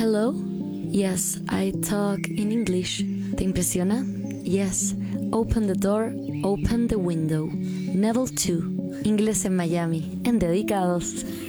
Hello? Yes, I talk in English. ¿Te impresiona? Yes. Open the door, open the window. Level 2. Inglés en Miami. En Dedicados.